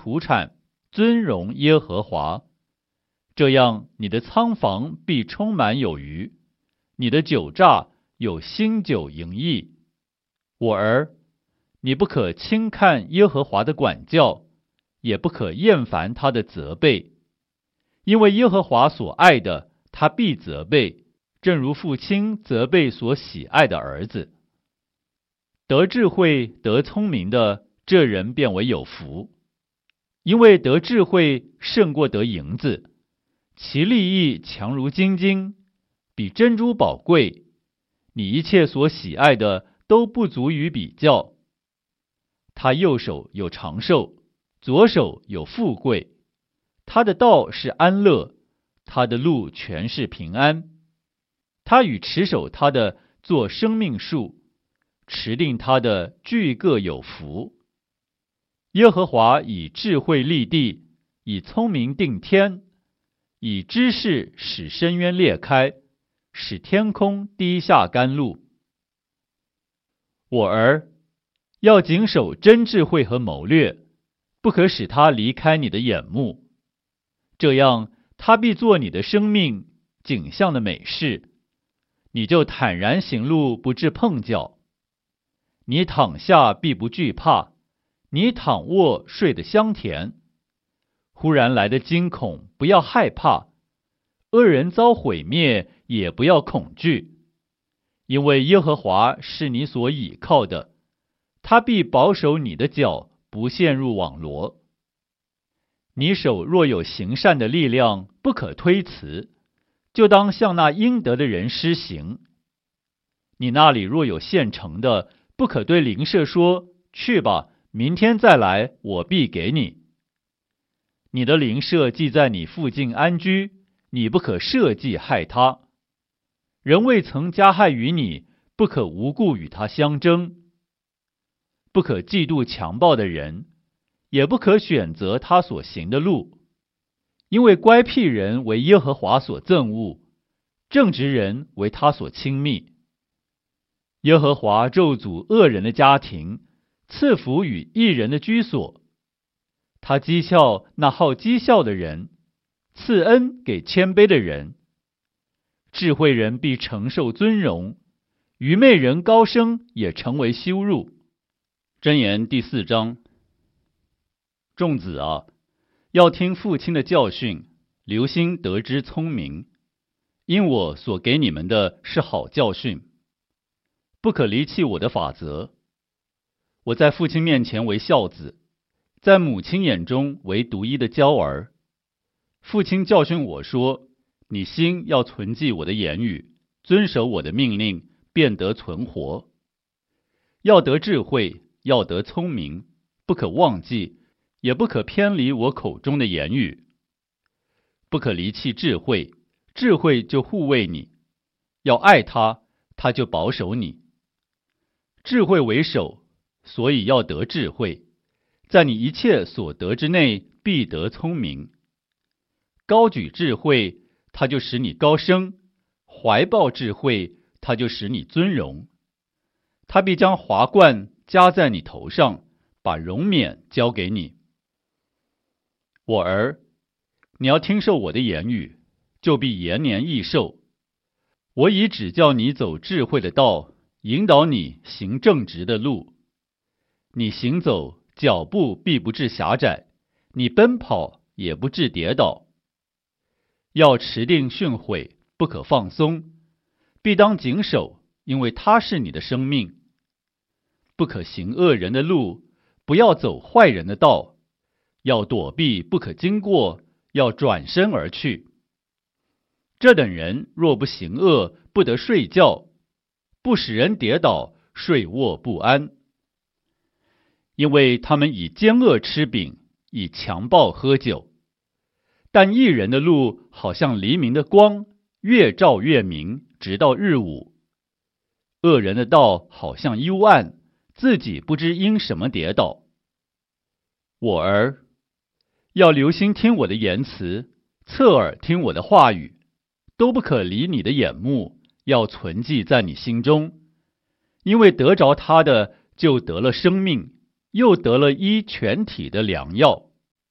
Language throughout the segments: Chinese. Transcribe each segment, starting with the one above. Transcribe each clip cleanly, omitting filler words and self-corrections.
土产，尊荣耶和华。这样，你的仓房必充满有余，你的酒榨有新酒盈溢。我儿，你不可轻看耶和华的管教，也不可厌烦他的责备，因为耶和华所爱的，他必责备，正如父亲责备所喜爱的儿子。得智慧得聪明的，这人便为有福，因为得智慧胜过得银子，其利益强如金金，比珍珠宝贵。你一切所喜爱的都不足与比较。他右手有长寿，左手有富贵。他的道是安乐，他的路全是平安。他与持守他的作生命树，持定他的俱各有福。耶和华以智慧立地，以聪明定天，以知识使深渊裂开，使天空滴下甘露。我儿，要谨守真智慧和谋略，不可使它离开你的眼目。这样，它必做你的生命景象的美事，你就坦然行路，不致碰脚。你躺下必不惧怕，你躺卧睡得香甜。忽然来的惊恐，不要害怕；恶人遭毁灭，也不要恐惧。因为耶和华是你所倚靠的，他必保守你的脚，不陷入网罗。你手若有行善的力量，不可推辞，就当向那应得的人施行。你那里若有现成的，不可对邻舍说：去吧，明天再来，我必给你。你的邻舍既在你附近安居，你不可设计害他。人未曾加害于你，不可无故与他相争。不可嫉妒强暴的人，也不可选择他所行的路，因为乖僻人为耶和华所憎恶，正直人为他所亲密。耶和华咒诅恶人的家庭，赐福与义人的居所。他讥笑那好讥笑的人，赐恩给谦卑的人。智慧人必承受尊荣，愚昧人高升也成为羞辱。箴言第4章。众子啊，要听父亲的教训，留心得知聪明，因我所给你们的是好教训。不可离弃我的法则。我在父亲面前为孝子，在母亲眼中为独一的娇儿。父亲教训我说：你心要存记我的言语，遵守我的命令，便得存活。要得智慧，要得聪明，不可忘记，也不可偏离我口中的言语。不可离弃智慧，智慧就护卫你；要爱他，他就保守你。智慧为首，所以要得智慧，在你一切所得之内，必得聪明。高举智慧，它就使你高升；怀抱智慧，它就使你尊荣。他必将华冠加在你头上，把荣冕交给你。我儿，你要听受我的言语，就必延年益寿。我已指教你走智慧的道，引导你行正直的路。你行走，脚步必不致狭窄；你奔跑，也不致跌倒。要持定训诲，不可放松，必当谨守，因为它是你的生命。不可行恶人的路，不要走坏人的道。要躲避，不可经过，要转身而去。这等人若不行恶，不得睡觉，不使人跌倒，睡卧不安。因为他们以奸恶吃饼，以强暴喝酒。但义人的路好像黎明的光，越照越明，直到日午。恶人的道好像幽暗，自己不知因什么跌倒。我儿，要留心听我的言辞，侧耳听我的话语，都不可离你的眼目，要存记在你心中。因为得着他的，就得了生命，又得了医全体的良药。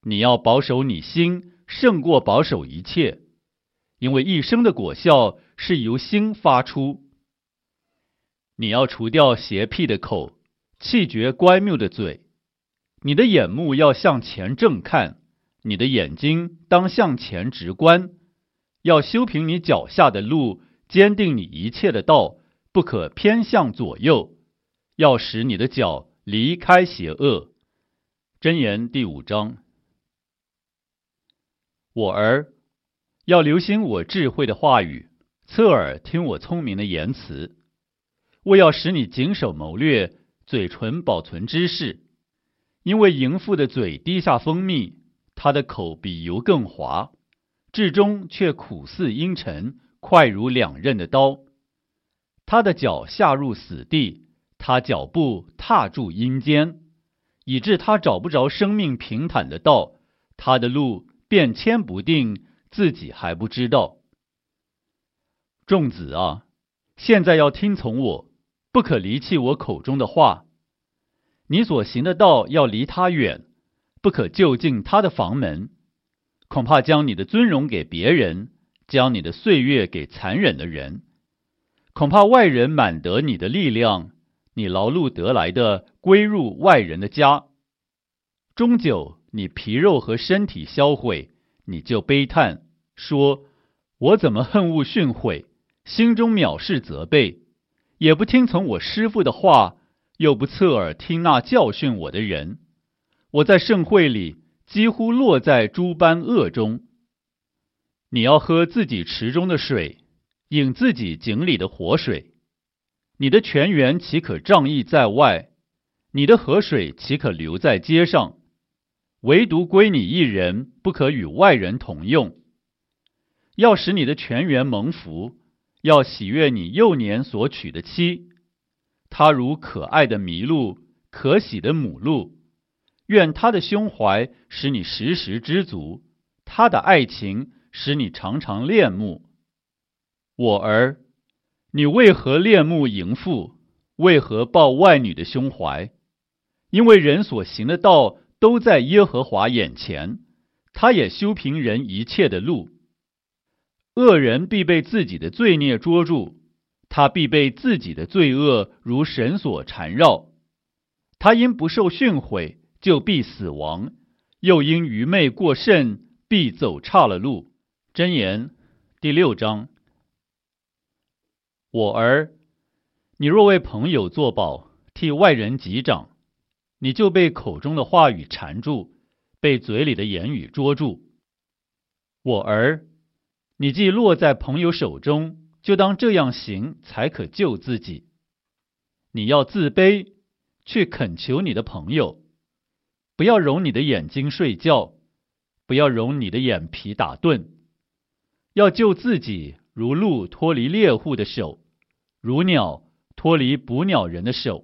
你要保守你心，胜过保守一切，因为一生的果效是由心发出。你要除掉邪僻的口，弃绝乖谬的嘴。你的眼目要向前正看，你的眼睛当向前直观。要修平你脚下的路，坚定你一切的道，不可偏向左右。要使你的脚离开邪恶。箴言第5章。我儿，要留心我智慧的话语，侧耳听我聪明的言辞。我要使你谨守谋略，嘴唇保存知识。因为淫妇的嘴滴下蜂蜜，她的口比油更滑，至终却苦似阴沉，快如两刃的刀。她的脚下入死地，她脚步踏住阴间，以致她找不着生命平坦的道，她的路变迁不定，自己还不知道。众子啊，现在要听从我，不可离弃我口中的话。你所行的道要离他远，不可就近他的房门，恐怕将你的尊荣给别人，将你的岁月给残忍的人。恐怕外人满得你的力量，你劳碌得来的归入外人的家。终久你皮肉和身体销毁，你就悲叹说：我怎么恨恶训诲，心中藐视责备，也不听从我师父的话，又不侧耳听那教训我的人。我在盛会里几乎落在诸般恶中。你要喝自己池中的水，饮自己井里的活水。你的泉源岂可仗义在外？你的河水岂可流在街上？唯独归你一人，不可与外人同用。要使你的泉源蒙福，要喜悦你幼年所娶的妻。她如可爱的麋鹿，可喜的母鹿。愿她的胸怀使你时时知足，她的爱情使你常常恋慕。我儿，你为何恋慕淫妇？为何抱外女的胸怀？因为人所行的道都在耶和华眼前，他也修平人一切的路。恶人必被自己的罪孽捉住，他必被自己的罪恶如绳索缠绕。他因不受训诲，就必死亡；又因愚昧过甚，必走岔了路。箴言第6章。我儿，你若为朋友作保，替外人击掌，你就被口中的话语缠住，被嘴里的言语捉住。我儿，你既落在朋友手中，就当这样行，才可救自己。你要自卑，去恳求你的朋友，不要容你的眼睛睡觉，不要容你的眼皮打盹。要救自己，如鹿脱离猎户的手，如鸟脱离捕鸟人的手。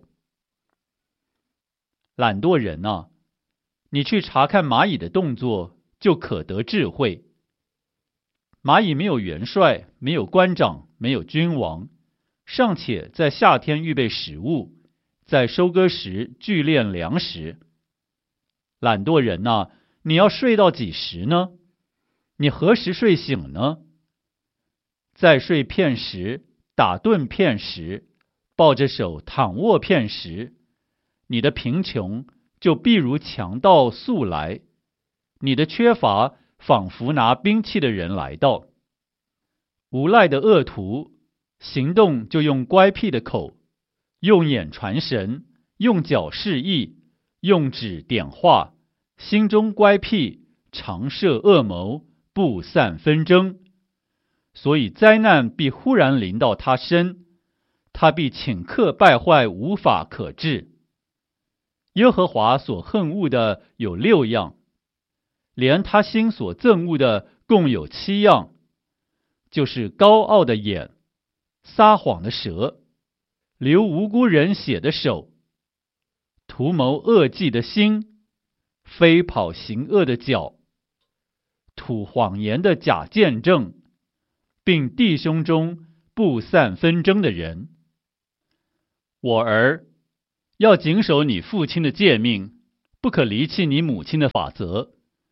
懒惰人啊，你去查看蚂蚁的动作，就可得智慧。蚂蚁没有元帅，没有官长，没有君王，尚且在夏天预备食物，在收割时聚敛粮食。懒惰人啊，你要睡到几时呢？你何时睡醒呢？再睡片时，打盹片时，抱着手躺卧片时，你的贫穷就必如强盗速来，你的缺乏仿佛拿兵器的人来到。无赖的恶徒行动就用乖僻的口，用眼传神，用脚示意，用指点画，心中乖僻，常设恶谋，不散纷争。所以灾难必忽然临到他身，他必顷刻败坏，无法可治。耶和华所恨恶的有6样，连他心所憎恶的共有7样，就是高傲的眼，撒谎的舌，流无辜人血的手，图谋恶计的心，飞跑行恶的脚，吐谎言的假见证，并弟兄中不散纷争的人。我儿，要谨守你父亲的诫命，不可离弃你母亲的法则，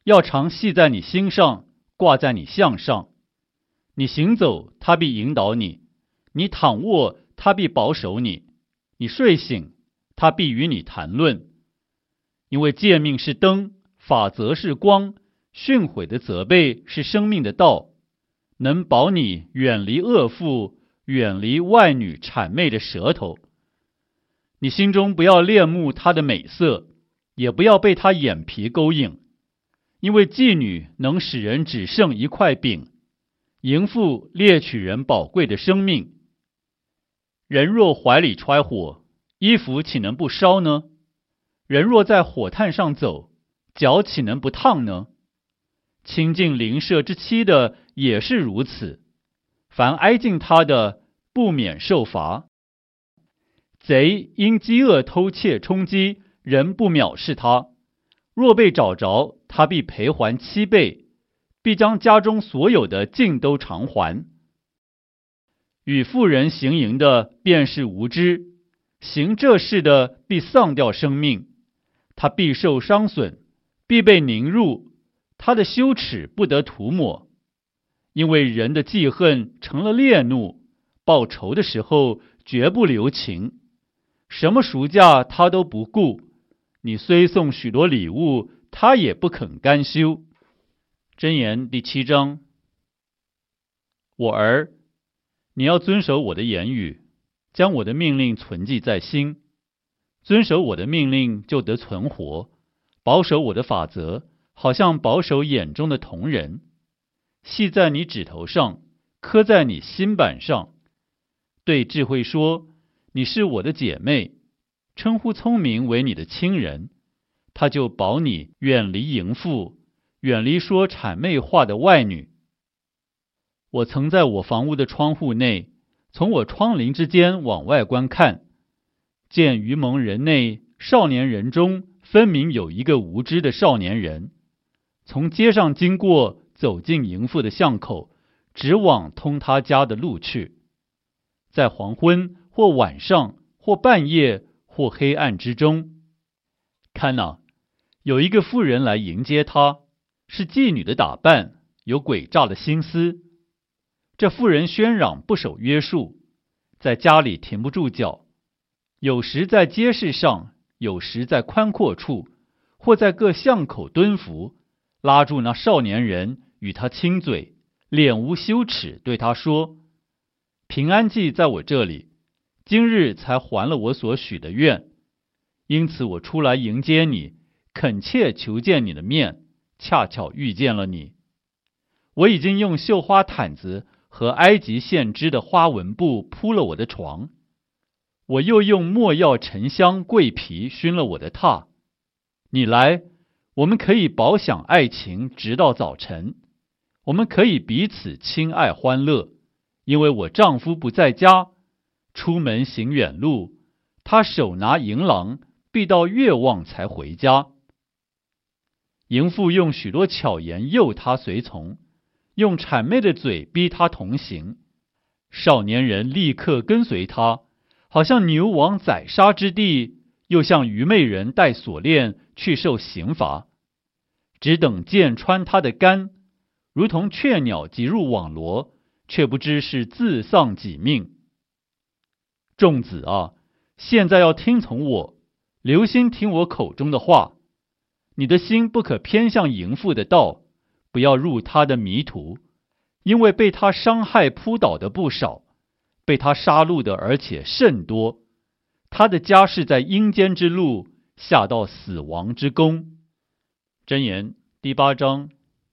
要常系在你心上，挂在你项上。你行走，他必引导你；你躺卧，他必保守你；你睡醒，他必与你谈论。因为诫命是灯，法则是光，训诲的责备是生命的道，能保你远离恶妇，远离外女谄媚的舌头。你心中不要恋慕她的美色，也不要被她眼皮勾引，因为妓女能使人只剩一块饼，淫妇猎取人宝贵的生命。人若怀里揣火，衣服岂能不烧呢？人若在火炭上走，脚岂能不烫呢？亲近邻舍之妻的也是如此，凡挨近他的，不免受罚。贼因饥饿偷窃充饥，人不藐视他；若被找着，他必赔还7倍，必将家中所有的尽都偿还。与妇人行淫的便是无知，行这事的必丧掉生命，他必受伤损，必被凝入，他的羞耻不得涂抹。因为人的记恨成了烈怒，报仇的时候绝不留情，什么赎价他都不顾，你虽送许多礼物，他也不肯甘休。箴言第7章。我儿，你要遵守我的言语，将我的命令存记在心。遵守我的命令，就得存活；保守我的法则，好像保守眼中的瞳人。系在你指头上，刻在你心板上。对智慧说，你是我的姐妹；称呼聪明为你的亲人，他就保你远离淫妇，远离说谄媚话的外女。我曾在我房屋的窗户内，从我窗棂之间往外观看，见愚蒙人内少年人中分明有一个无知的少年人，从街上经过，走进淫妇的巷口，直往通他家的路去。在黄昏或晚上或半夜或黑暗之中，看哪，有一个妇人来迎接他，是妓女的打扮，有诡诈的心思。这妇人喧嚷不守约束，在家里停不住脚，有时在街市上，有时在宽阔处，或在各巷口蹲伏，拉住那少年人，与他亲嘴，脸无羞耻，对他说：平安祭在我这里，今日才还了我所许的愿，因此我出来迎接你，恳切求见你的面，恰巧遇见了你。我已经用绣花毯子和埃及线织的花纹布铺了我的床，我又用没药沉香桂皮熏了我的榻。你来，我们可以饱享爱情，直到早晨。我们可以彼此亲爱欢乐，因为我丈夫不在家，出门行远路，他手拿银囊，必到月望才回家。淫妇用许多巧言诱他随从，用谄媚的嘴逼他同行。少年人立刻跟随他，好像牛往宰杀之地，又像愚昧人戴锁链去受刑罚。只等箭穿他的肝，如同雀鸟急入网罗，却不知是自丧己命。众子啊，现在要听从我，留心听我口中的话。你的心不可偏向淫妇的道，不要入他的迷途，因为被他伤害扑倒的不少，被他杀戮的而且甚多。他的家是在阴间之路，下到死亡之宫。箴言第8章。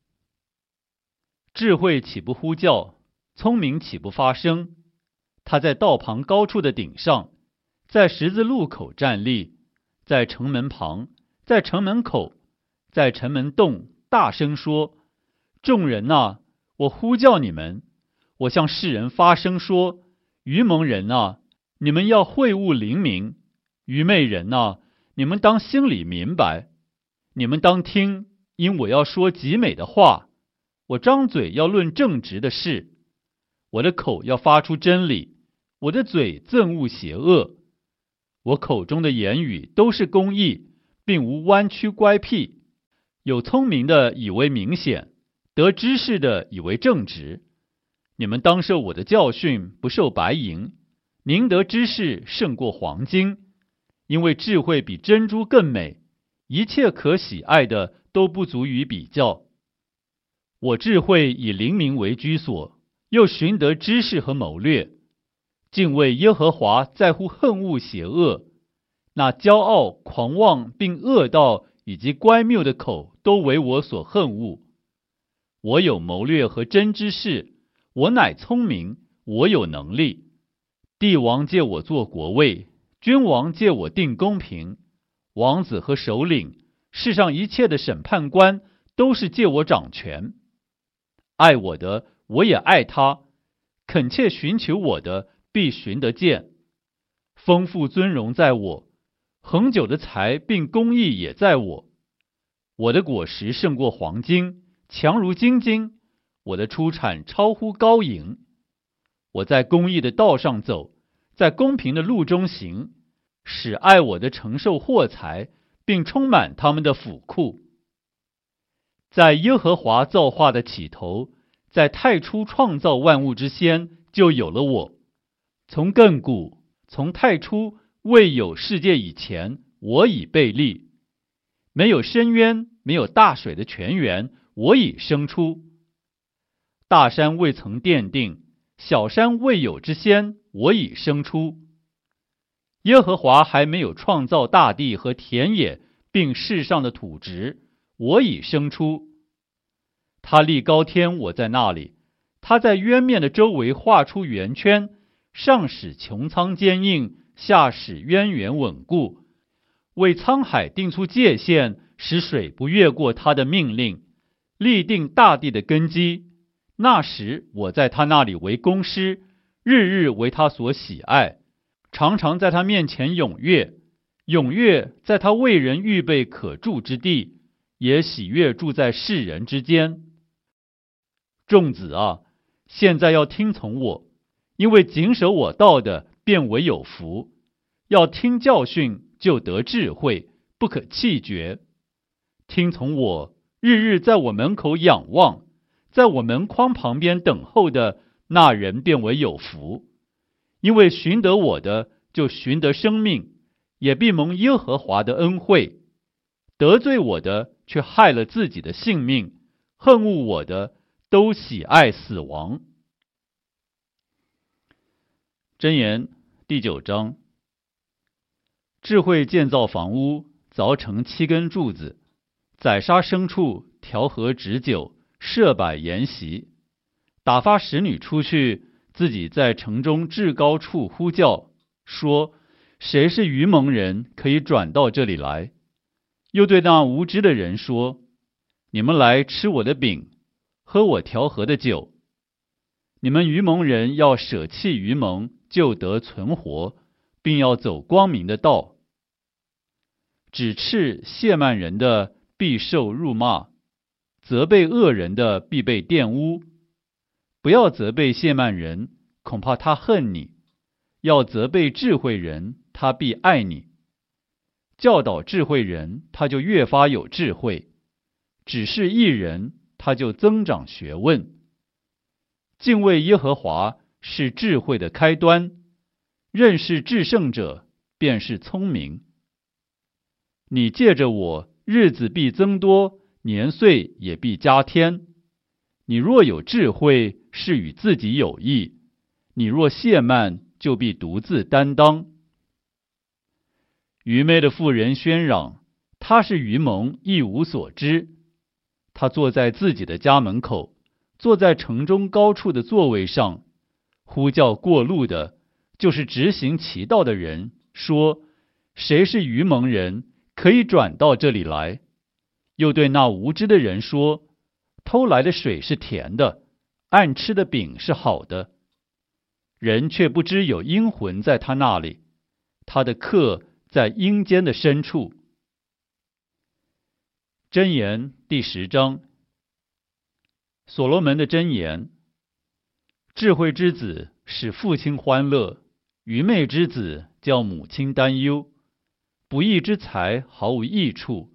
智慧岂不呼叫，聪明岂不发声？他在道旁高处的顶上，在十字路口站立，在城门旁，在城门口，在城门洞大声说：众人啊，我呼叫你们。我向世人发声说：愚蒙人啊，你们要会悟灵明；愚昧人啊，你们当心里明白。你们当听，因我要说极美的话，我张嘴要论正直的事，我的口要发出真理，我的嘴憎恶邪恶。我口中的言语都是公义，并无弯曲乖僻。 有聪明的以为明显，得知识的以为正直。你们当受我的教训，不受白银，宁得知识胜过黄金，因为智慧比珍珠更美，一切可喜爱的都不足以比较。我智慧以灵明为居所，又寻得知识和谋略。敬畏耶和华在乎恨恶邪恶，那骄傲、狂妄并恶道以及乖谬的口都为我所恨恶。我有谋略和真知识，我乃聪明，我有能力。帝王借我做国位，君王借我定公平，王子和首领，世上一切的审判官都是借我掌权。爱我的，我也爱他；恳切寻求我的，必寻得见。丰富尊荣在我，恒久的财并公义也在我。我的果实胜过黄金，强如金金，我的出产超乎高银。我在公义的道上走，在公平的路中行，使爱我的承受货财，并充满他们的府库。在耶和华造化的起头，在太初创造万物之先，就有了我。从亘古，从太初未有世界以前，我已被立。没有深渊，没有大水的泉源，我已生出。大山未曾奠定，小山未有之先，我已生出。耶和华还没有创造大地和田野，并世上的土质，我已生出。他立高天，我在那里；他在渊面的周围画出圆圈，上使穹苍坚硬，下使渊源稳固，为沧海定出界限，使水不越过他的命令，立定大地的根基。那时我在他那里为工师，日日为他所喜爱，常常在他面前踊跃，踊跃在他为人预备可住之地，也喜悦住在世人之间。众子啊，现在要听从我，因为谨守我道的，便为有福。要听教训，就得智慧，不可弃绝。听从我，日日在我门口仰望，在我门框旁边等候的那人，便为有福。因为寻得我的，就寻得生命，也必蒙耶和华的恩惠。得罪我的，却害了自己的性命；恨恶我的，都喜爱死亡。箴言第9章。智慧建造房屋，凿成7根柱子，宰杀牲畜，调和脂酒，设摆筵席，打发使女出去，自己在城中至高处呼叫，说：谁是愚蒙人，可以转到这里来？又对那无知的人说：你们来吃我的饼，喝我调和的酒。你们愚蒙人要舍弃愚蒙，就得存活，并要走光明的道。指斥亵慢人的，必受辱骂；责备恶人的，必被玷污。不要责备亵慢人，恐怕他恨你；要责备智慧人，他必爱你。教导智慧人，他就越发有智慧；指示义人，他就增长学问。敬畏耶和华是智慧的开端，认识至圣者，便是聪明。你借着我，日子必增多，年岁也必加添。你若有智慧，是与自己有益；你若懈慢，就必独自担当。愚昧的妇人喧嚷，她是愚蒙，一无所知。她坐在自己的家门口，坐在城中高处的座位上，呼叫过路的，就是直行其道的人，说：谁是愚蒙人，可以转到这里来？又对那无知的人说：偷来的水是甜的，暗吃的饼是好的。人却不知有阴魂在他那里，他的客在阴间的深处。箴言第10章。所罗门的箴言：智慧之子使父亲欢乐，愚昧之子叫母亲担忧。不义之财毫无益处，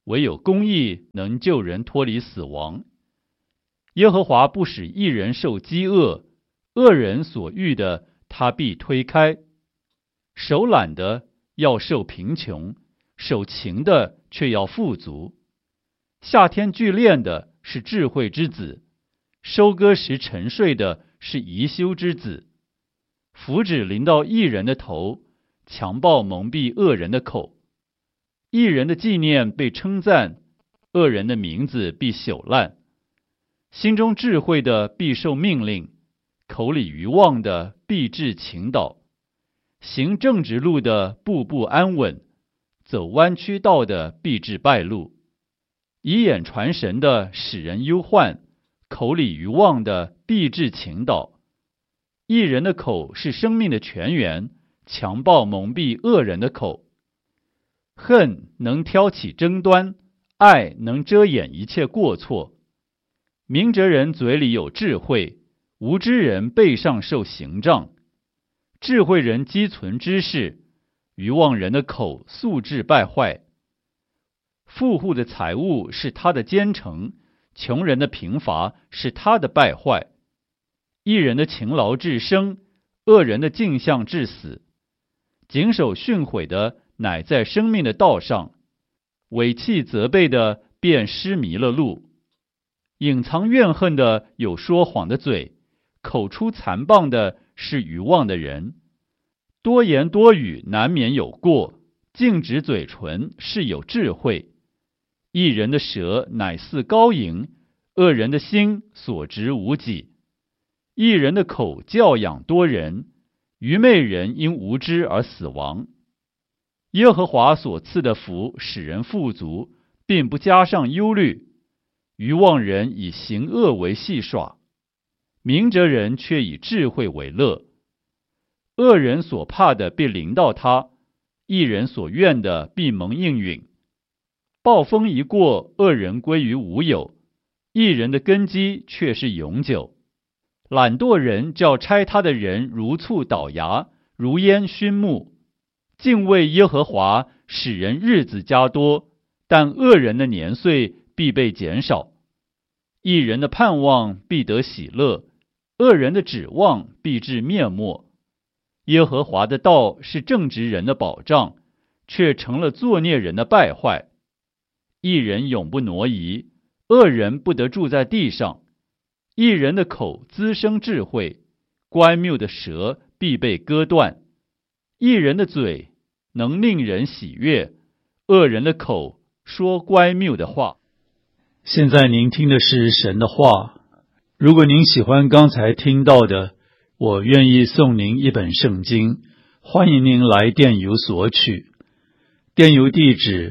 唯有公义能救人脱离死亡。耶和华不使一人受饥饿，恶人所欲的，他必推开。手懒的要受贫穷，手勤的却要富足。夏天聚练的是智慧之子，收割时沉睡的是贻羞之子。福祉临到义人的头，强暴蒙蔽恶人的口。义人的纪念被称赞，恶人的名字必朽烂。心中智慧的必受命令，口里愚妄的必致倾倒。行正直路的步步安稳，走弯曲道的必致败露。以眼传神的使人忧患，口里愚妄的必致倾倒。义人的口是生命的泉源，强暴蒙蔽恶人的口。恨能挑起争端，爱能遮掩一切过错。明哲人嘴里有智慧，无知人背上受刑杖。智慧人积存知识，愚妄人的口素质败坏。富户的财物是他的奸臣，穷人的贫乏是他的败坏。义人的勤劳致生，恶人的镜像致死。谨守训诲的乃在生命的道上，违弃责备的便失迷了路。隐藏怨恨的有说谎的嘴，口出残谤的是愚妄的人。多言多语难免有过，禁止嘴唇是有智慧。义人的舌乃似高银，恶人的心所值无几。义人的口教养多人，愚昧人因无知而死亡。耶和华所赐的福使人富足，并不加上忧虑。愚妄人以行恶为戏耍，明哲人却以智慧为乐。恶人所怕的必临到他，义人所愿的必蒙应允。暴风一过，恶人归于无有，义人的根基却是永久。懒惰人叫拆他的人如醋倒牙，如烟熏目。敬畏耶和华，使人日子加多，但恶人的年岁必被减少。义人的盼望必得喜乐，恶人的指望必至灭没。耶和华的道是正直人的保障，却成了作孽人的败坏。义人永不挪移，恶人不得住在地上。义人的口滋生智慧，乖谬的舌必被割断。义人的嘴能令人喜悦，恶人的口说乖谬的话。 现在您听的是神的话。如果您喜欢刚才听到的，我愿意送您一本圣经，欢迎您来电邮索取。电邮地址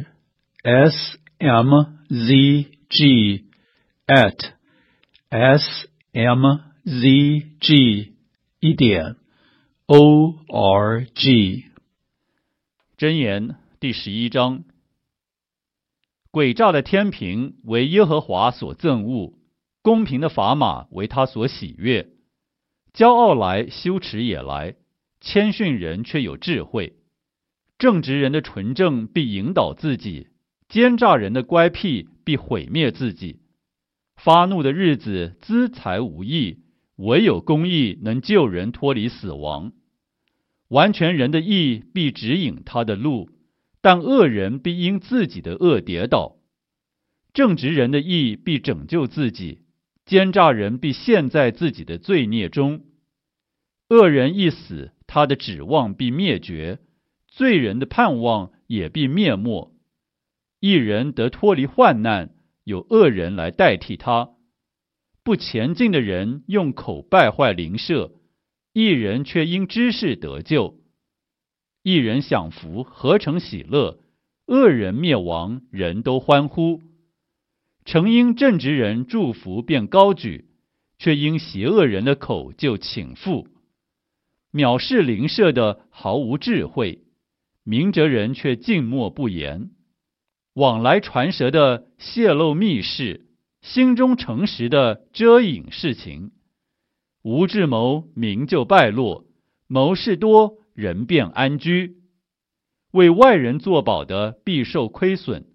smzg@smzg.org。 箴言第11章。诡诈的天平为耶和华所憎恶，公平的砝码为他所喜悦。骄傲来，羞耻也来，谦逊人却有智慧。正直人的纯正必引导自己，奸诈人的乖僻必毁灭自己。发怒的日子资财无益，唯有公义能救人脱离死亡。完全人的义必指引他的路，但恶人必因自己的恶跌倒。正直人的义必拯救自己，奸诈人必陷在自己的罪孽中。恶人一死，他的指望必灭绝，罪人的盼望也必灭没。义人得脱离患难，有恶人来代替他。不前进的人用口败坏邻舍，义人却因知识得救。义人享福，何成喜乐；恶人灭亡，人都欢呼。诚因正直人祝福便高举，却因邪恶人的口就倾覆。藐视邻舍的毫无智慧，明哲人却静默不言。往来传舌的泄露密事，心中诚实的遮隐事情。无智谋，民就败落；谋事多，人便安居。为外人作保的必受亏损，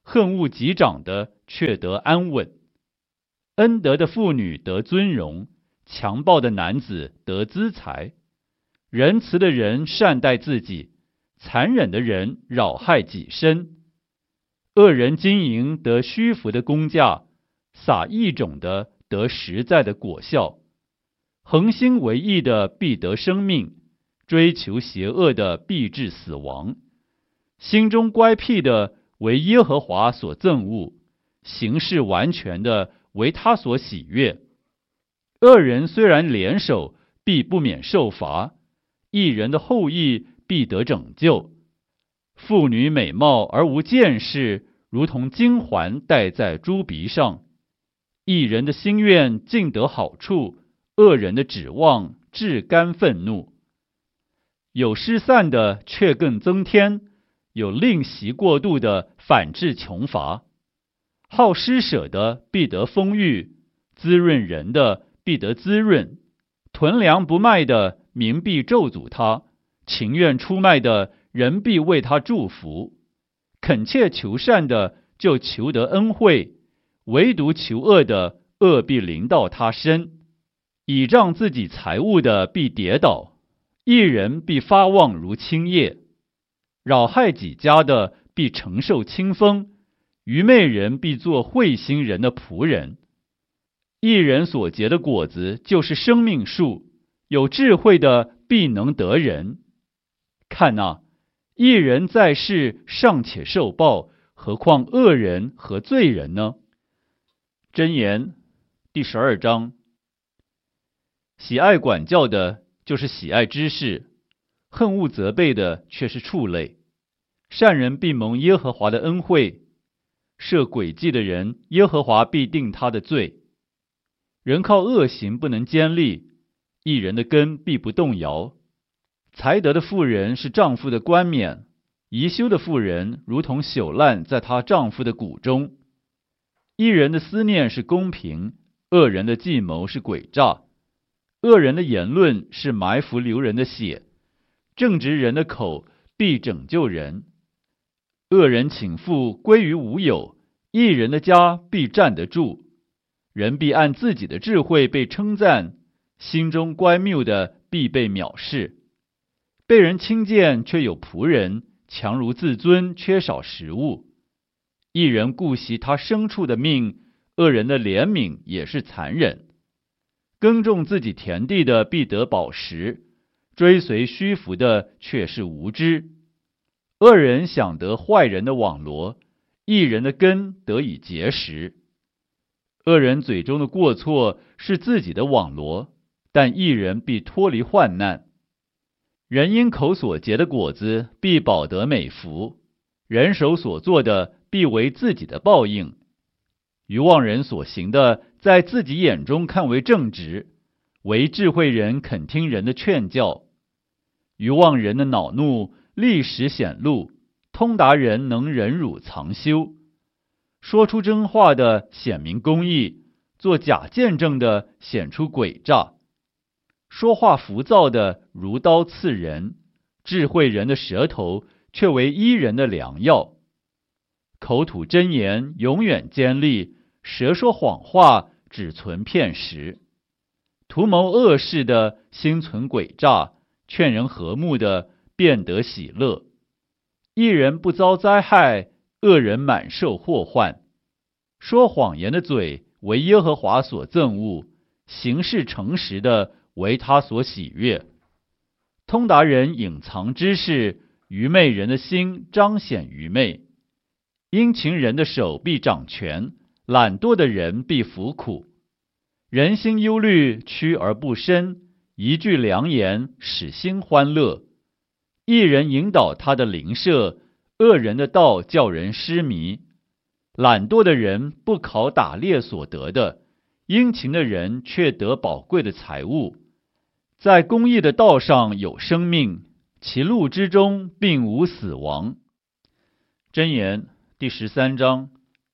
恨恶己长的却得安稳。恩德的妇女得尊荣，强暴的男子得资财。仁慈的人善待自己，残忍的人扰害己身。恶人经营得虚浮的工价，撒异种的得实在的果效。恒心为义的必得生命，追求邪恶的必致死亡。心中乖僻的为耶和华所憎恶，行事完全的为他所喜悦。恶人虽然联手，必不免受罚；义人的后裔必得拯救。妇女美貌而无见识，如同金环戴在猪鼻上。义人的心愿尽得好处，恶人的指望至干愤怒。有失散的却更增添，有吝惜过度的反致穷乏。好施舍的必得丰裕，滋润人的必得滋润。囤粮不卖的民必咒诅他，情愿出卖的人必为他祝福。恳切求善的就求得恩惠，唯独求恶的恶必临到他身。倚仗自己财物的必跌倒，义人必发旺如青叶。扰害己家的必承受清风，愚昧人必做慧心人的仆人。义人所结的果子就是生命树，有智慧的必能得人。看哪，义人在世尚且受报，何况恶人和罪人呢？箴言第12章。喜爱管教的就是喜爱知识，恨恶责备的却是畜类。善人必蒙耶和华的恩惠，设诡计的人，耶和华必定他的罪。人靠恶行不能坚立，义人的根必不动摇。才德的妇人是丈夫的冠冕，贻羞的妇人如同朽烂在她丈夫的骨中。义人的思念是公平，恶人的计谋是诡诈。恶人的言论是埋伏流人的血，正直人的口必拯救人。恶人倾覆归于无有，义人的家必站得住。人必按自己的智慧被称赞，心中乖谬的必被藐视。被人轻贱却有仆人，强如自尊缺少食物。义人顾惜他牲畜的命，恶人的怜悯也是残忍。耕种自己田地的必得饱食，追随虚浮的却是无知。恶人想得坏人的网罗，义人的根得以结实。恶人嘴中的过错是自己的网罗，但义人必脱离患难。人因口所结的果子必饱得美福，人手所做的必为自己的报应。愚妄人所行的，在自己眼中看为正直，唯智慧人肯听人的劝教。愚妄人的恼怒立时显露，通达人能忍辱藏羞。说出真话的显明公义，做假见证的显出诡诈。说话浮躁的如刀刺人，智慧人的舌头却为医人的良药。口吐真言永远坚立，舌说谎话只存片时。图谋恶事的心存诡诈，劝人和睦的便得喜乐。一人不遭灾害，恶人满受祸患。说谎言的嘴为耶和华所憎恶，行事诚实的为他所喜悦。通达人隐藏知识，愚昧人的心彰显愚昧。殷勤人的手必掌权，懒惰的人必服苦。人心忧虑，屈而不伸，一句良言使心欢乐。一人引导他的邻舍，恶人的道叫人失迷。懒惰的人不考打猎所得的，殷勤的人却得宝贵的财物。在公义的道上有生命，其路之中并无死亡。箴言第13章。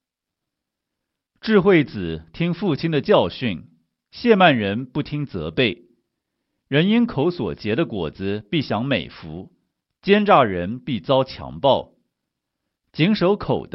智慧子听父亲的教训，亵慢人不听责备。人因口所结的果子必享美福，奸诈人必遭强暴。谨守口的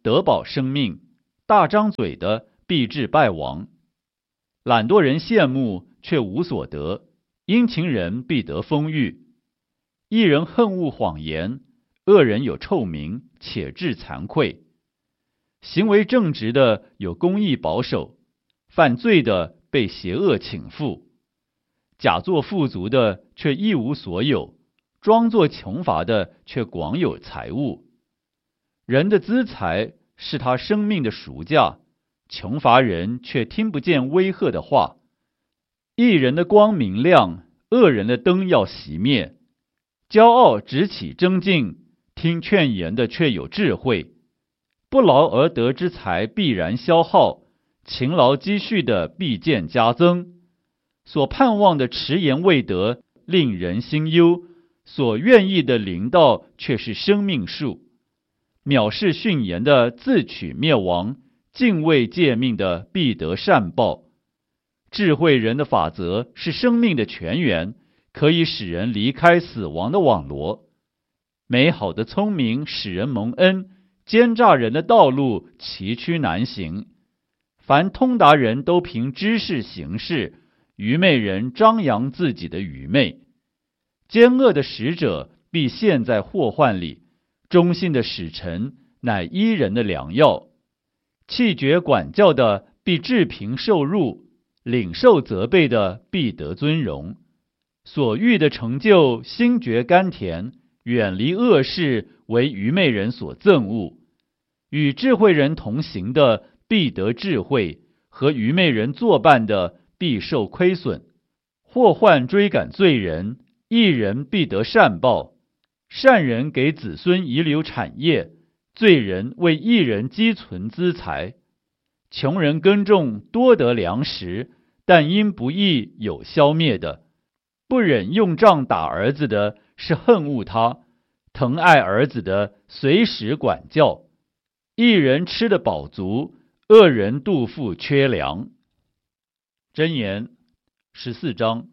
得保生命；大张嘴的必致败亡。懒惰人羡慕，却无所得；殷勤人必得丰裕。一人恨恶谎言，恶人有臭名，且致惭愧。行为正直的有公义保守，犯罪的被邪恶倾覆。假作富足的却一无所有，装作穷乏的却广有财物。人的资财是他生命的赎价，穷乏人却听不见威吓的话。义人的光明亮，恶人的灯要熄灭。骄傲直起争竞，听劝言的却有智慧。不劳而得之财必然消耗，勤劳积蓄的必见加增。所盼望的迟延未得，令人心忧；所愿意的临到，却是生命树。藐视训言的自取灭亡，敬畏诫命的必得善报。智慧人的法则是生命的泉源，可以使人离开死亡的网罗。美好的聪明使人蒙恩，奸诈人的道路崎岖难行。凡通达人都凭知识行事，愚昧人张扬自己的愚昧。奸恶的使者必陷在祸患里，忠信的使臣乃医人的良药。弃绝管教的必治贫受辱，领受责备的必得尊荣。所欲的成就心觉甘甜，远离恶事为愚昧人所憎恶。与智慧人同行的必得智慧，和愚昧人作伴的必受亏损。祸患追赶罪人，义人必得善报。善人给子孙遗留产业，罪人为义人积存资财。穷人耕种多得粮食，但因不义有消灭的。不忍用杖打儿子的是恨恶他，疼爱儿子的随时管教。一人吃得饱足，恶人肚腹缺粮。箴言14章。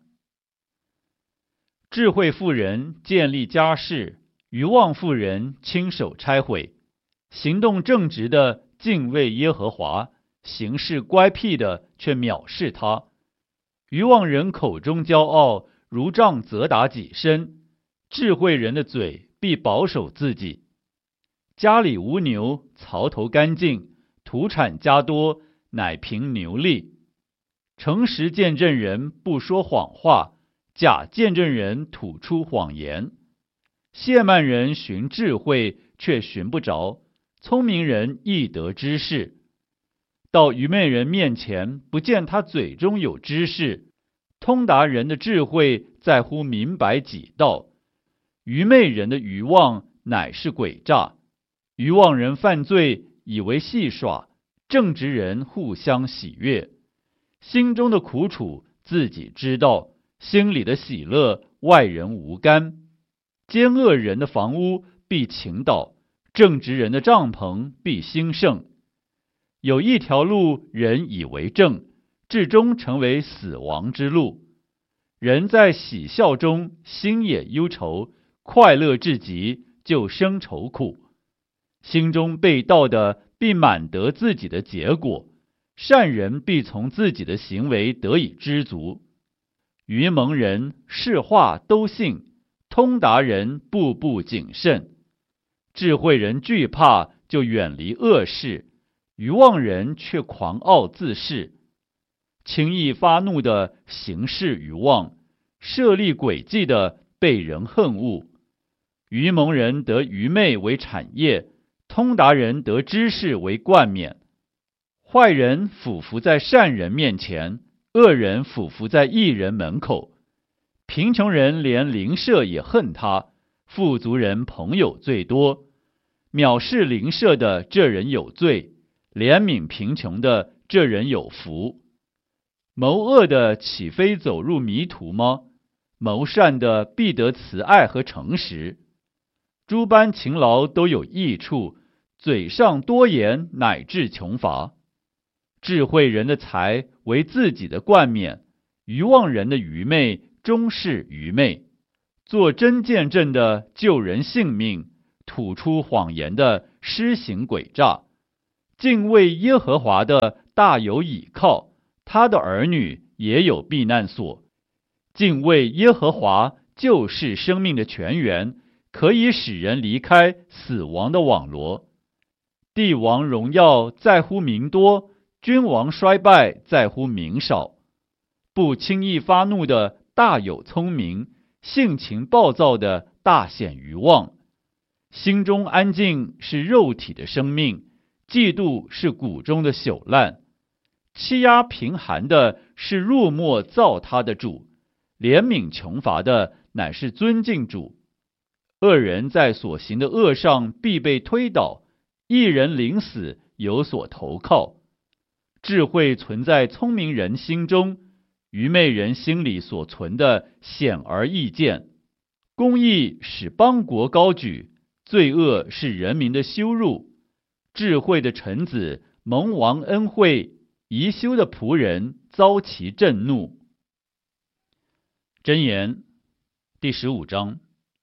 智慧妇人建立家室，愚妄妇人亲手拆毁。行动正直的敬畏耶和华，行事乖僻的却藐视他。愚妄人口中骄傲，如杖责打己身；智慧人的嘴必保守自己。家里无牛，槽头干净，土产加多，乃凭牛力。诚实见证人不说谎话，假见证人吐出谎言。亵慢人寻智慧，却寻不着；聪明人易得知识。到愚昧人面前，不见他嘴中有知识。通达人的智慧在乎明白己道，愚昧人的愚妄乃是诡诈。愚妄人犯罪，以为戏耍；正直人互相喜悦。心中的苦楚自己知道，心里的喜乐外人无干。奸恶人的房屋必倾倒，正直人的帐篷必兴盛。有一条路人以为正，至终成为死亡之路。人在喜笑中心也忧愁，快乐至极就生愁苦。心中被盗的必满得自己的结果，善人必从自己的行为得以知足。愚蒙人是话都信，通达人步步谨慎。智慧人惧怕，就远离恶事；愚妄人却狂傲自恃。轻易发怒的行事愚妄，设立诡计的被人恨恶。愚蒙人得愚昧为产业，通达人得知识为冠冕。坏人俯伏在善人面前，恶人俯伏在义人门口。贫穷人连邻舍也恨他，富足人朋友最多。藐视邻舍的这人有罪，怜悯贫穷的这人有福。谋恶的岂非走入迷途吗？谋善的必得慈爱和诚实。诸般勤劳都有益处，嘴上多言乃致穷乏。智慧人的财为自己的冠冕，愚妄人的愚昧终是愚昧。做真见证的救人性命，吐出谎言的施行诡诈。 敬畏耶和华的大有倚靠，他的儿女也有避难所。敬畏耶和华就是生命的泉源，可以使人离开死亡的网罗。帝王荣耀在乎名多，君王衰败在乎名少。不轻易发怒的大有聪明，性情暴躁的大显愚妄。心中安静是肉体的生命，嫉妒是骨中的朽烂。欺压贫寒的是入没造他的主，怜悯穷乏的乃是尊敬主。恶人在所行的恶上必被推倒，一人临死有所投靠。智慧存在聪明人心中，愚昧人心里所存的显而易见。公义使邦国高举，罪恶是人民的羞辱。智慧的臣子蒙王恩惠，宜修的仆人遭其震怒。箴言第15章。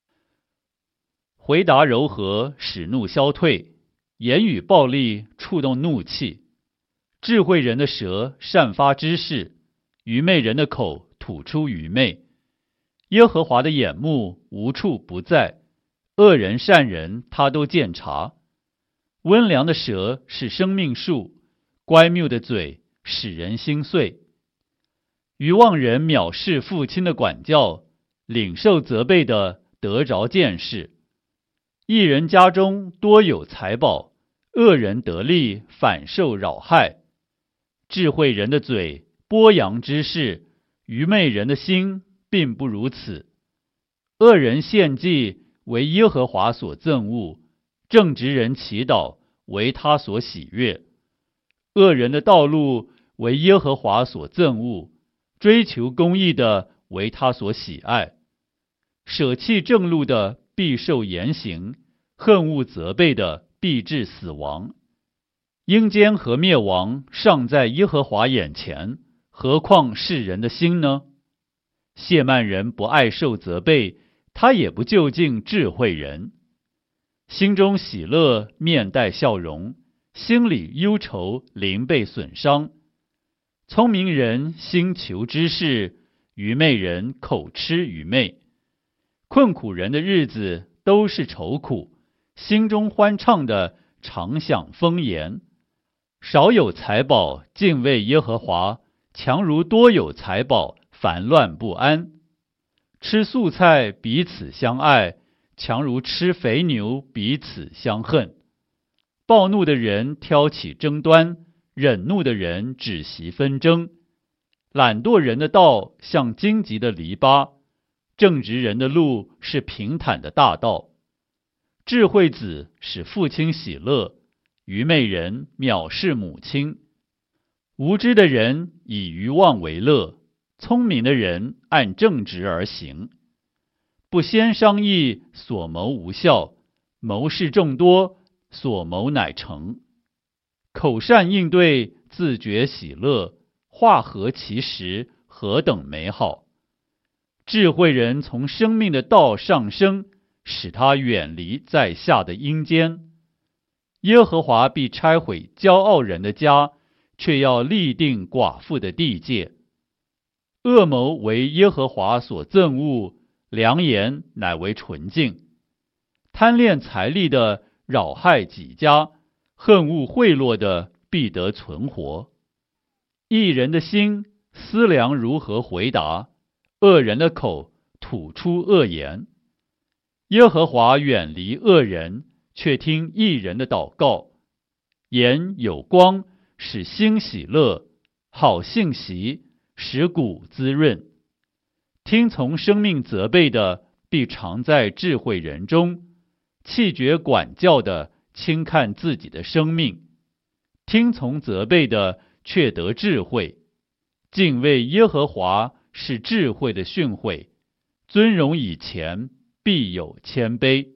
回答柔和，使怒消退；言语暴力，触动怒气。智慧人的舌散发知识，愚昧人的口吐出愚昧。耶和华的眼目无处不在，恶人善人他都鉴察。温良的舌是生命树，乖谬的嘴使人心碎。愚妄人藐视父亲的管教，领受责备的得着见识。一人家中多有财宝，恶人得利反受扰害。智慧人的嘴播扬知识，愚昧人的心并不如此。恶人献祭为耶和华所憎恶，正直人祈祷为他所喜悦。恶人的道路为耶和华所憎恶，追求公义的为他所喜爱。舍弃正路的必受严刑，恨恶责备的必致死亡。阴间和灭亡尚在耶和华眼前，何况世人的心呢？亵慢人不爱受责备，他也不就近智慧人。心中喜乐，面带笑容；心里忧愁，灵被损伤。聪明人心求知识，愚昧人口吃愚昧。困苦人的日子都是愁苦，心中欢畅的常享丰筵。少有财宝，敬畏耶和华，强如多有财宝，烦乱不安。吃素菜彼此相爱，强如吃肥牛彼此相恨。暴怒的人挑起争端，忍怒的人止息纷争。懒惰人的道像荆棘的篱笆，正直人的路是平坦的大道。智慧子使父亲喜乐，愚昧人藐视母亲。无知的人以愚妄为乐，聪明的人按正直而行。不先商议，所谋无效；谋事众多，所谋乃成。口善应对，自觉喜乐；话合其时，何等美好！智慧人从生命的道上升，使他远离在下的阴间。耶和华必拆毁骄傲人的家，却要立定寡妇的地界。恶谋为耶和华所憎恶，良言乃为纯净。贪恋财力的扰害己家，恨恶贿赂的必得存活。一人的心思量如何回答，恶人的口吐出恶言。耶和华远离恶人，却听义人的祷告。眼有光，使心喜乐；好信息，使骨滋润。听从生命责备的，必常在智慧人中；弃绝管教的，轻看自己的生命。听从责备的，却得智慧。敬畏耶和华是智慧的训诲，尊荣以前必有谦卑。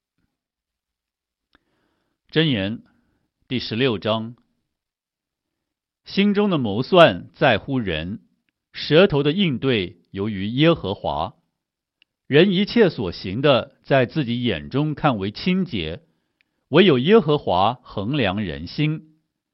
箴言第16章。心中的谋算在乎人，舌头的应对由于耶和华。人一切所行的，在自己眼中看为清洁，唯有耶和华衡量人心。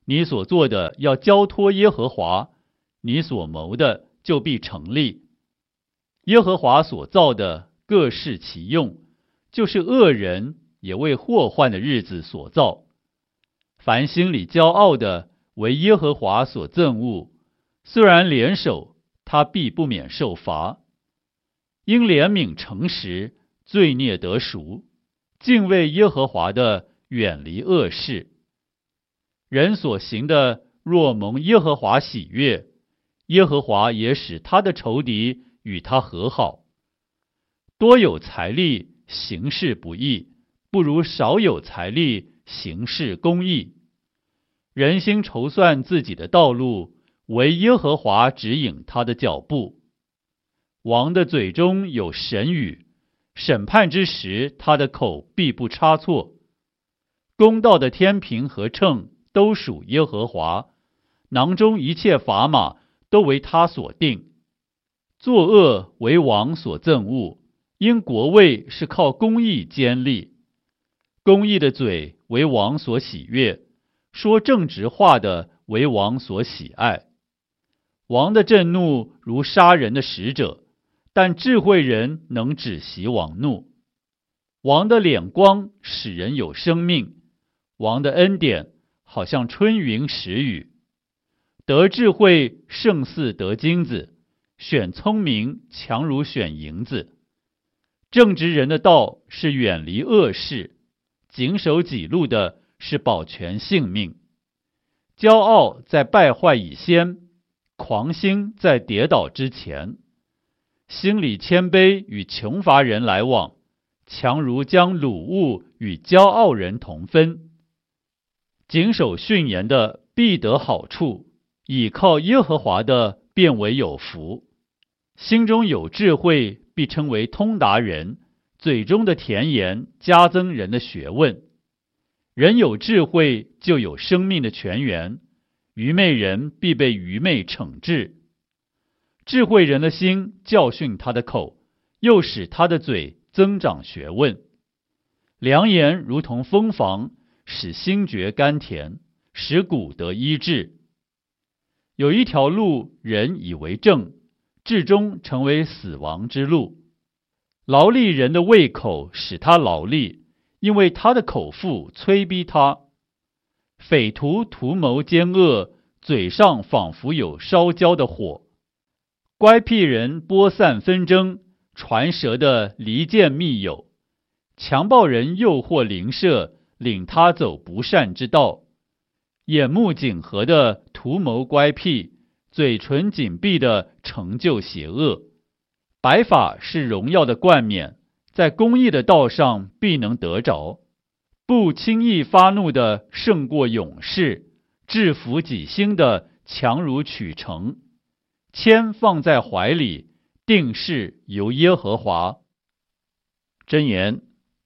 你所做的要交托耶和华，你所谋的就必成立。耶和华所造的各适其用，就是恶人也为祸患的日子所造。凡心里骄傲的，为耶和华所憎恶，虽然联手，他必不免受罚。因怜悯诚实，罪孽得赎，敬畏耶和华的，远离恶事。人所行的，若蒙耶和华喜悦，耶和华也使他的仇敌与他和好。多有财力，行事不义，不如少有财力，行事公义。人心筹算自己的道路，唯耶和华指引他的脚步。王的嘴中有神语，审判之时，他的口必不差错。公道的天平和秤都属耶和华，囊中一切砝码都为他所定。作恶为王所憎恶，因国位是靠公义坚立。公义的嘴为王所喜悦，说正直话的为王所喜爱。王的震怒如杀人的使者，但智慧人能止息王怒。王的脸光使人有生命，王的恩典好像春云时雨。得智慧胜似得金子，选聪明强如选银子。正直人的道是远离恶事，谨守己路的是保全性命。骄傲在败坏以先，狂心在跌倒之前。心里谦卑与穷乏人来往，强如将掳物与骄傲人同分。谨守训言的必得好处，倚靠耶和华的便为有福。心中有智慧，必称为通达人，嘴中的甜言加增人的学问。人有智慧，就有生命的泉源，愚昧人必被愚昧惩治。智慧人的心教训他的口，又使他的嘴增长学问。良言如同蜂房，使心觉甘甜，使骨得医治。有一条路，人以为正，至终成为死亡之路。劳力人的胃口使他劳力，因为他的口腹催逼他。匪徒图谋奸恶，嘴上仿佛有烧焦的火。乖僻人播散纷争，传舌的离间密友。强暴人诱惑邻舍，领他走不善之道。眼目紧合的图谋乖僻，嘴唇紧闭的成就邪恶。白发是荣耀的冠冕，在公义的道上必能得着。不轻易发怒的胜过勇士，制服己心的强如取城。铅放在怀里，定是由耶和华。箴言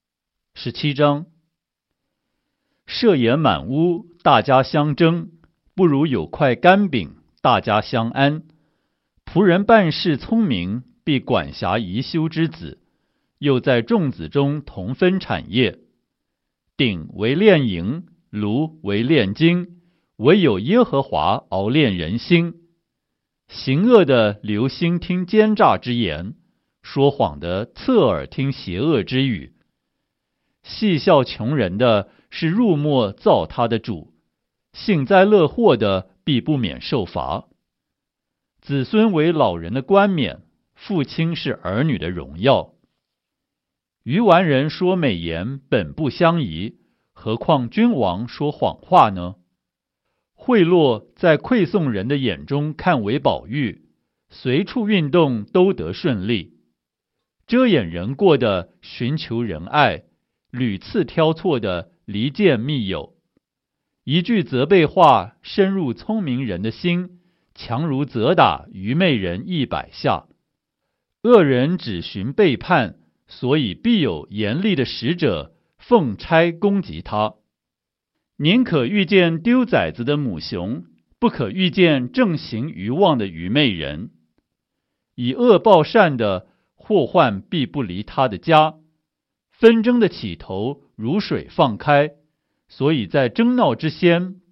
17章。设筵满屋，大家相争，不如有块干饼，大家相安。仆人办事聪明，必管辖宜修之子，又在众子中同分产业。鼎为炼银，炉为炼金，唯有耶和华熬炼人心。行恶的留心听奸诈之言，说谎的侧耳听邪恶之语。戏笑穷人的是入没造他的主，幸灾乐祸的必不免受罚。子孙为老人的冠冕，父亲是儿女的荣耀。愚顽人说美言本不相宜，何况君王说谎话呢？贿赂在馈送人的眼中看为宝玉，随处运动都得顺利。遮掩人过的寻求仁爱，屡次挑错的离间密友。一句责备话深入聪明人的心，强如责打愚昧人100下。恶人只寻背叛，所以必有严厉的使者奉差攻击他。宁可遇见丢崽子的母熊，不可遇见正行愚妄的愚昧人。以恶报善的，祸患必不离他的家。纷争的起头如水放开，所以在争闹之先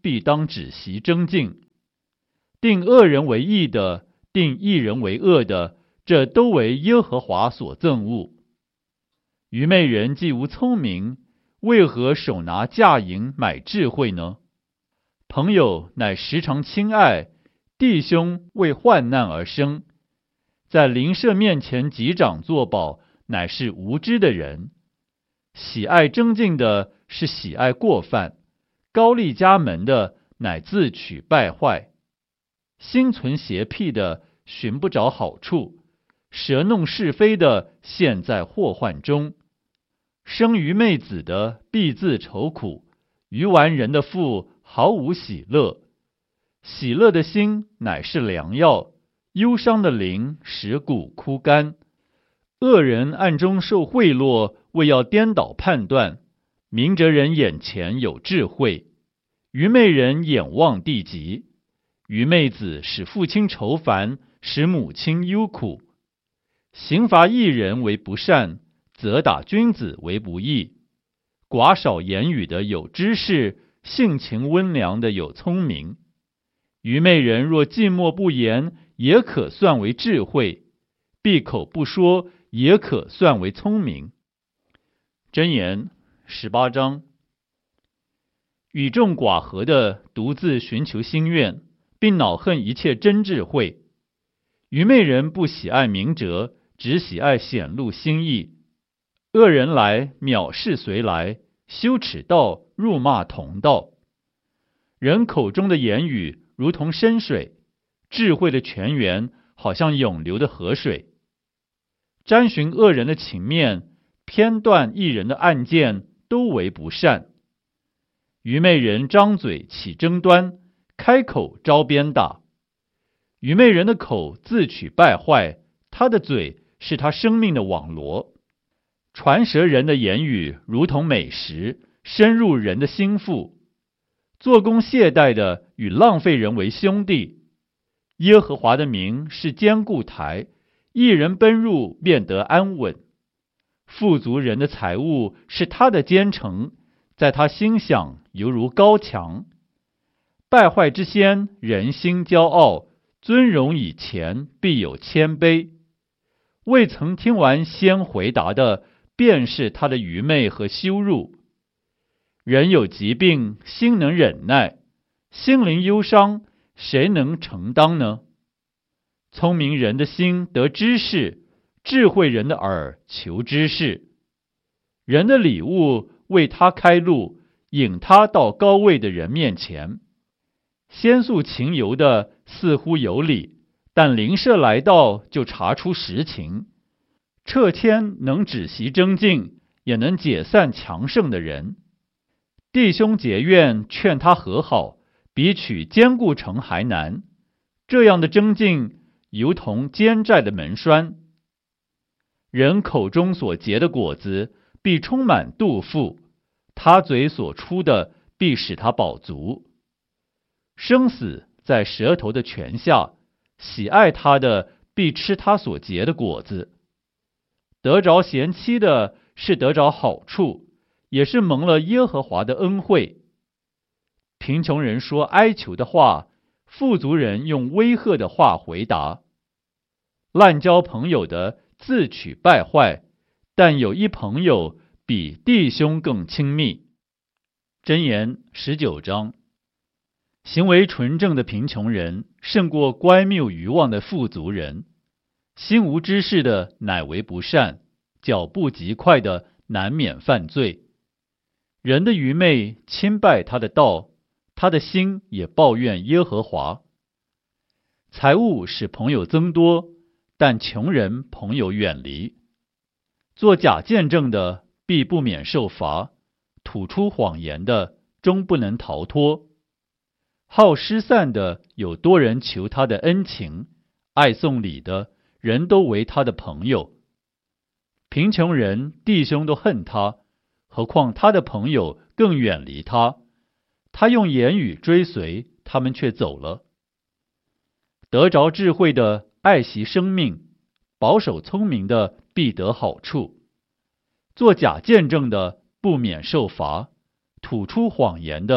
必当止息争竞。定恶人为义的，定义人为恶的，这都为耶和华所憎恶。愚昧人既无聪明，为何手拿价银买智慧呢？朋友乃时常亲爱，弟兄为患难而生。在邻舍面前击掌作保，乃是无知的人。喜爱争竞的是喜爱过犯，高丽家门的乃自取败坏。心存邪僻的寻不着好处，舌弄是非的陷在祸患中。生愚昧子的必自愁苦，愚顽人的腹毫无喜乐。喜乐的心乃是良药，忧伤的灵使骨枯干。恶人暗中受贿赂，为要颠倒判断。明哲人眼前有智慧，愚昧人眼望地极。愚昧子使父亲愁烦，使母亲忧苦。刑罚义人为不善，责打君子为不义。寡少言语的有知识，性情温良的有聪明。愚昧人若寂寞不言，也可算为智慧；闭口不说，也可算为聪明。箴言18章。与众寡合的独自寻求心愿，并恼恨一切真智慧。愚昧人不喜爱明哲，只喜爱显露心意。恶人来，藐视随来，羞耻道，辱骂同道。人口中的言语如同深水，智慧的泉源好像涌流的河水。沾寻恶人的情面，偏断义人的案件，都为不善。愚昧人张嘴起争端，开口招鞭打。愚昧人的口自取败坏，他的嘴是他生命的网罗。传舌人的言语如同美食，深入人的心腹。做工懈怠的与浪费人为兄弟。耶和华的名是坚固台，一人奔入便得安稳。富足人的财物是他的坚城，在他心想犹如高墙。败坏之先，人心骄傲，尊荣以前，必有谦卑。未曾听完先回答的，便是他的愚昧和羞辱。人有疾病，心能忍耐；心灵忧伤，谁能承当呢？聪明人的心得知识，智慧人的耳求知识。人的礼物为他开路，引他到高位的人面前。先诉情由的似乎有理，但邻舍来到就查出实情。撤迁能止息争竞，也能解散强盛的人。弟兄结怨，劝他和好，比取坚固城还难。这样的争竞，如同坚寨的门栓。人口中所结的果子，必充满肚腹；他嘴所出的，必使他饱足。生死在舌头的泉下，喜爱他的，必吃他所结的果子。得着贤妻的，是得着好处，也是蒙了耶和华的恩惠。贫穷人说哀求的话，富足人用威吓的话回答。滥交朋友的自取败坏，但有一朋友比弟兄更亲密。箴言19章。行为纯正的贫穷人，胜过乖谬愚妄的富足人。心无知识的乃为不善，脚步极快的难免犯罪。人的愚昧侵败他的道，他的心也抱怨耶和华。财物使朋友增多，但穷人朋友远离。做假见证的必不免受罚，吐出谎言的终不能逃脱。好失散的有多人求他的恩情，爱送礼的人都为他的朋友。贫穷人弟兄都恨他，何况他的朋友更远离他。他用言语追随，他们却走了。得着智慧的爱惜生命，保守聪明的必得好处。做假见证的不免受罚，吐出谎言的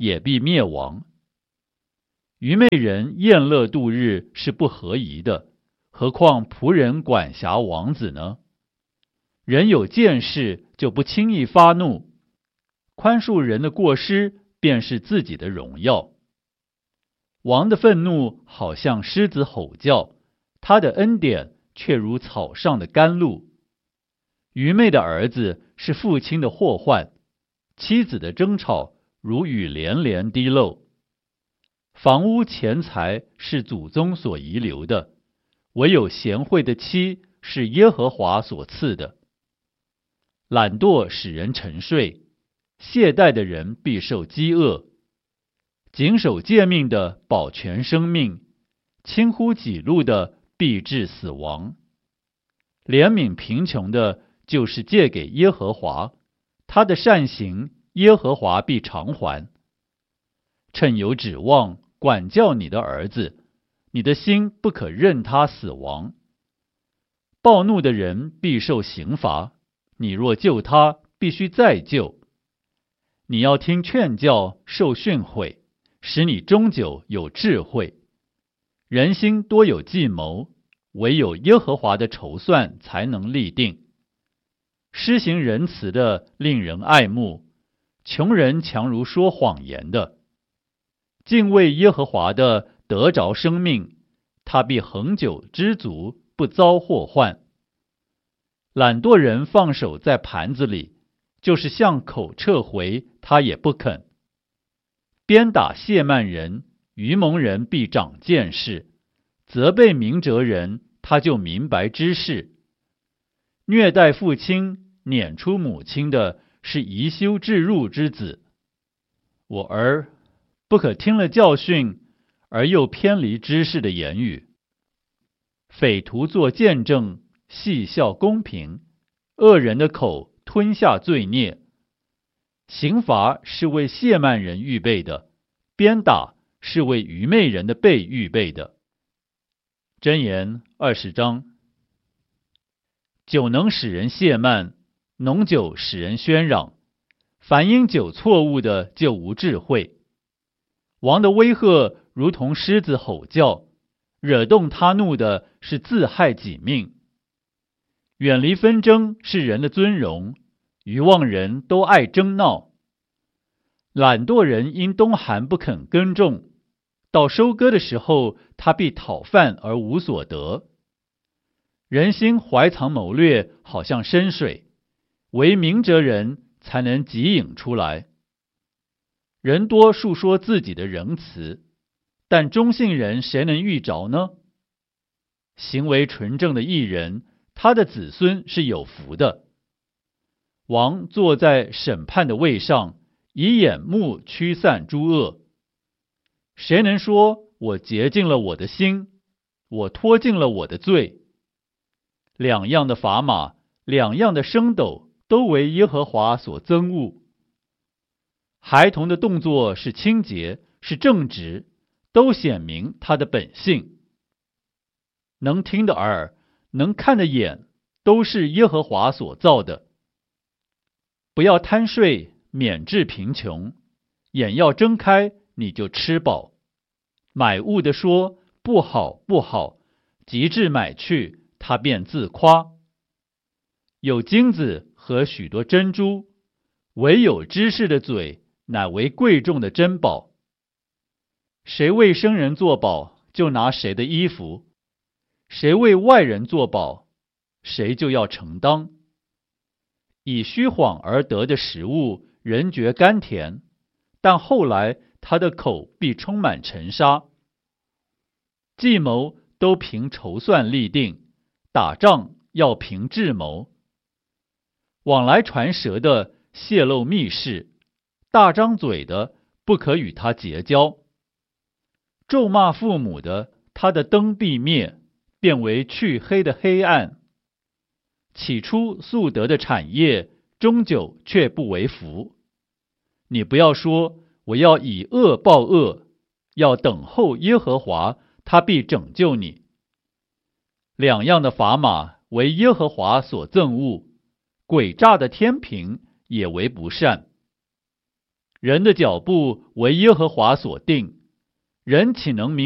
也必灭亡。愚昧人宴乐度日是不合宜的，何况仆人管辖王子呢？人有见识就不轻易发怒，宽恕人的过失便是自己的荣耀。王的愤怒好像狮子吼叫，他的恩典却如草上的甘露。愚昧的儿子是父亲的祸患，妻子的争吵如雨连连滴漏。房屋钱财是祖宗所遗留的，唯有贤惠的妻是耶和华所赐的。懒惰使人沉睡，懈怠的人必受饥饿。谨守诫命的保全生命，轻忽己路的必致死亡。怜悯贫穷的就是借给耶和华，他的善行耶和华必偿还。趁有指望管教你的儿子，你的心不可任他死亡。暴怒的人必受刑罚，你若救他，必须再救。你要听劝教，受训诲，使你终久有智慧。人心多有计谋，唯有耶和华的筹算才能立定。施行仁慈的令人爱慕，穷人强如说谎言的。敬畏耶和华的得着生命，他必恒久知足，不遭祸患。懒惰人放手在盘子里，就是向口撤回，他也不肯。鞭打亵慢人，愚蒙人必长见识；责备明哲人，他就明白知识。虐待父亲、撵出母亲的，是貽羞置入之子。我儿，不可听了教训，而又偏离知识的言语。匪徒作见证，戏笑公平；恶人的口吞下罪孽。刑罚是为亵慢人预备的，鞭打是为愚昧人的背预备的。箴言20章。酒能使人懈慢，浓酒使人喧嚷。凡因酒错误的，就无智慧。王的威吓如同狮子吼叫，惹动他怒的是自害己命。远离纷争是人的尊荣，愚妄人都爱争闹。懒惰人因冬寒不肯耕种，到收割的时候，他必讨饭而无所得。人心怀藏谋略，好像深水，唯明哲人才能汲饮出来。人多述说自己的仁慈，但忠信人谁能遇着呢？行为纯正的义人，他的子孙是有福的。王坐在审判的位上，以眼目驱散诸恶。谁能说我洁净了我的心，我脱尽了我的罪？两样的砝码，两样的升斗，都为耶和华所憎恶。孩童的动作是清洁，是正直，都显明他的本性。能听的耳，能看的眼，都是耶和华所造的。不要贪睡，免致贫穷；眼要睁开，你就吃饱。买物的说不好不好，及至买去，他便自夸。有金子和许多珍珠，唯有知识的嘴乃为贵重的珍宝。谁为生人作保，就拿谁的衣服；谁为外人作保，谁就要承当。以虚谎而得的食物，人觉甘甜，但后来他的口必充满尘沙。计谋都凭筹算立定，打仗要凭智谋。往来传舌的泄露密事，大张嘴的不可与他结交。咒骂父母的，他的灯必灭，变为黢黑的黑暗。起初素得的产业，终久却不为福。你不要说我要以恶报恶，要等候耶和华，他必拯救你。两样的砝码为耶和华所憎恶，诡诈的天平也为不善。 人的脚步为耶和华所定，人岂能明